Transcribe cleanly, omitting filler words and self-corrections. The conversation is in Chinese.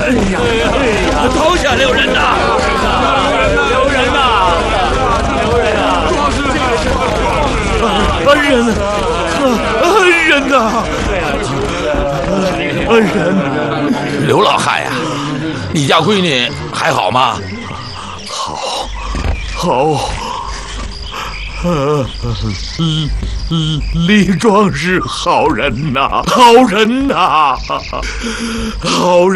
刀下留人呐！ 留人呐！留人啊！ 人呐！人！ 刘老汉呀，你家闺女还好吗？ 好。李壮是好人呐，好人呐，好人。